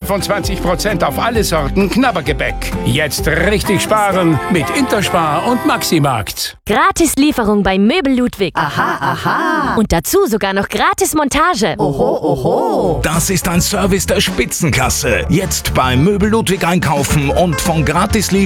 25% auf alle Sorten Knabbergebäck. Jetzt richtig sparen mit Interspar und Maximarkt. Gratis Lieferung bei Möbel Ludwig. Aha, aha. Und dazu sogar noch gratis Montage. Oho, oho. Das ist ein Service der Spitzenklasse. Jetzt bei Möbel Ludwig einkaufen und von Gratislieferung